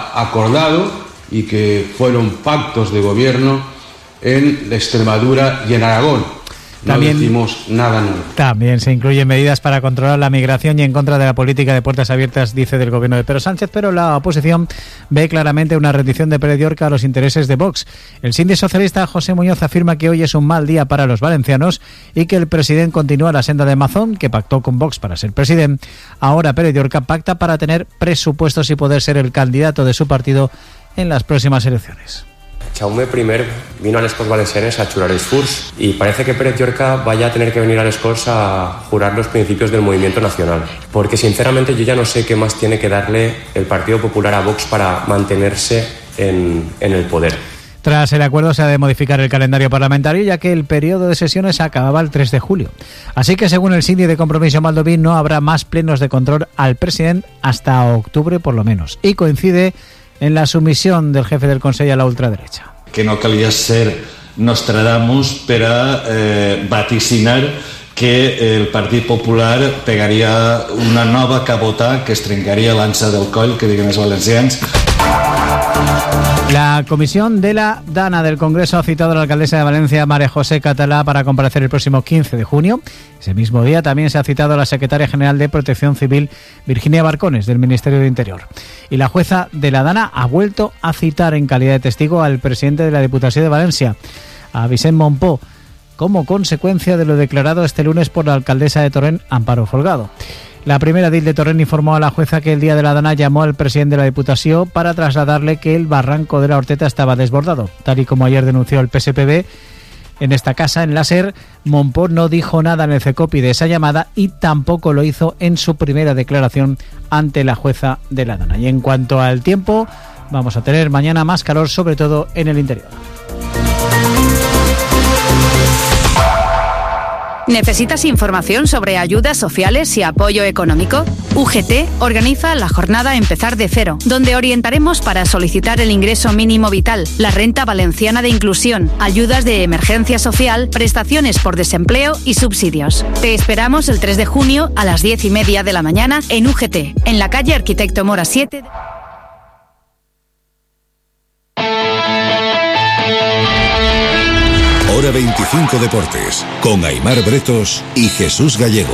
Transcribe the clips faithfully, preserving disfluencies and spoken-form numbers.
está acordado y que fueron pactos de gobierno en Extremadura y en Aragón. No También, decimos nada nuevo. También se incluyen medidas para controlar la migración y en contra de la política de puertas abiertas, dice del gobierno de Pedro Sánchez, pero la oposición ve claramente una rendición de Pérez Llorca a los intereses de Vox. El síndic socialista José Muñoz afirma que hoy es un mal día para los valencianos y que el presidente continúa la senda de Mazón, que pactó con Vox para ser presidente. Ahora Pérez Llorca pacta para tener presupuestos y poder ser el candidato de su partido en las próximas elecciones. Jaume I vino a les Corts Valencianes a jurar els furs y parece que Pérez Llorca vaya a tener que venir a les Corts a jurar los principios del movimiento nacional, porque sinceramente yo ya no sé qué más tiene que darle el Partido Popular a Vox para mantenerse en, en el poder. Tras el acuerdo se ha de modificar el calendario parlamentario, ya que el periodo de sesiones acababa el tres de julio. Así que, según el síndic de Compromiso Maldoví, no habrá más plenos de control al presidente hasta octubre por lo menos. Y coincide en la sumisión del jefe del Consell a la ultraderecha. Que no calia ser Nostradamus per a eh, vaticinar que el Partit Popular pegaria una nova cabota que es trencaria l'ansa del coll, que diguen els valencians. La comisión de la Dana del Congreso ha citado a la alcaldesa de Valencia, María José Catalá, para comparecer el próximo quince de junio. Ese mismo día también se ha citado a la secretaria general de Protección Civil, Virginia Barcones, del Ministerio de Interior. Y la jueza de la Dana ha vuelto a citar en calidad de testigo al presidente de la Diputación de Valencia, a Vicent Monpó, como consecuencia de lo declarado este lunes por la alcaldesa de Torrent, Amparo Folgado. La primera edil de Torrent informó a la jueza que el día de la Dana llamó al presidente de la Diputación para trasladarle que el barranco de la Horteta estaba desbordado. Tal y como ayer denunció el P S P B, en esta casa, en la SER, Monpó no dijo nada en el CECOPI de esa llamada y tampoco lo hizo en su primera declaración ante la jueza de la Dana. Y en cuanto al tiempo, vamos a tener mañana más calor, sobre todo en el interior. ¿Necesitas información sobre ayudas sociales y apoyo económico? U G T organiza la jornada Empezar de Cero, donde orientaremos para solicitar el ingreso mínimo vital, la renta valenciana de inclusión, ayudas de emergencia social, prestaciones por desempleo y subsidios. Te esperamos el tres de junio a las diez y media de la mañana en U G T, en la calle Arquitecto Mora siete. Hora veinticinco Deportes, con Aimar Bretos y Jesús Gallego.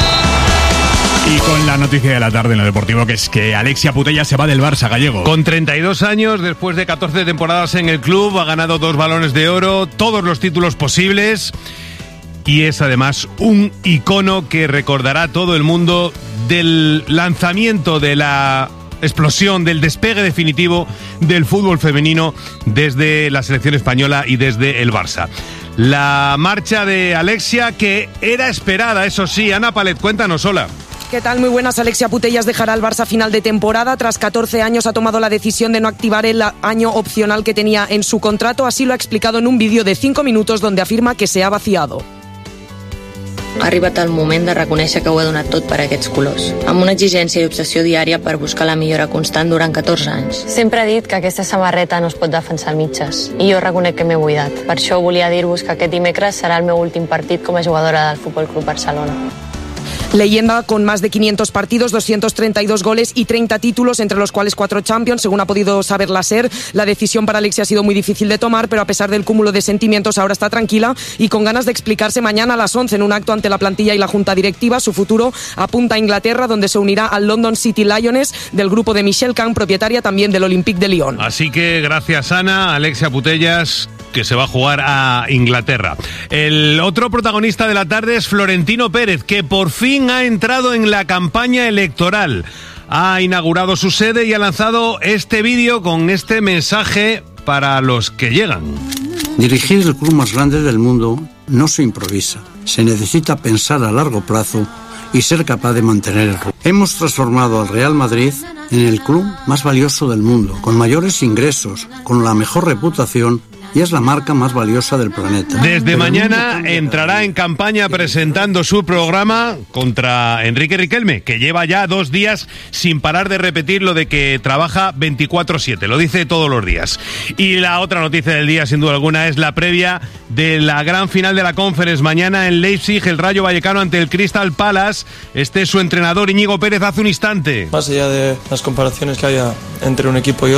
Y con la noticia de la tarde en lo deportivo, que es que Alexia Putellas se va del Barça, Gallego. Con treinta y dos años, después de catorce temporadas en el club, ha ganado dos balones de oro, todos los títulos posibles, y es además un icono que recordará todo el mundo del lanzamiento, de la explosión, del despegue definitivo del fútbol femenino desde la selección española y desde el Barça. La marcha de Alexia, que era esperada, eso sí. Ana Palet, cuéntanos, hola. ¿Qué tal? Muy buenas. Alexia Putellas dejará al Barça a final de temporada. Tras catorce años ha tomado la decisión de no activar el año opcional que tenía en su contrato. Así lo ha explicado en un vídeo de cinco minutos donde afirma que se ha vaciado. Ha arribat el moment de reconèixer que ho he donat tot per aquests colors, amb una exigència i obsessió diària per buscar la millora constant durant catorze anys. Sempre he dit que aquesta samarreta no es pot defensar a mitges, i jo reconec que m'he buidat. Per això volia dir-vos que aquest dimecres serà el meu últim partit com a jugadora del Fútbol Club Barcelona. Leyenda con más de quinientos partidos, doscientos treinta y dos goles y treinta títulos, entre los cuales cuatro Champions, según ha podido saber la SER. La decisión para Alexia ha sido muy difícil de tomar, pero a pesar del cúmulo de sentimientos ahora está tranquila y con ganas de explicarse mañana a las once en un acto ante la plantilla y la junta directiva. Su futuro apunta a Inglaterra, donde se unirá al London City Lions del grupo de Michelle Kahn, propietaria también del Olympique de Lyon. Así que gracias, Ana. Alexia Putellas, que se va a jugar a Inglaterra. El otro protagonista de la tarde es Florentino Pérez, que por fin ha entrado en la campaña electoral. Ha inaugurado su sede y ha lanzado este vídeo con este mensaje para los que llegan. Dirigir el club más grande del mundo no se improvisa. Se necesita pensar a largo plazo y ser capaz de mantener el rumbo. Hemos transformado al Real Madrid en el club más valioso del mundo, con mayores ingresos, con la mejor reputación, y es la marca más valiosa del planeta. Desde mañana entrará en campaña presentando su programa contra Enrique Riquelme, que lleva ya dos días sin parar de repetir lo de que trabaja veinticuatro siete, lo dice todos los días. Y la otra noticia del día, sin duda alguna, es la previa de la gran final de la Conference. Mañana en Leipzig, el Rayo Vallecano ante el Crystal Palace. Este es su entrenador, Íñigo Pérez, hace un instante. Más allá de las comparaciones que haya entre un equipo y otro,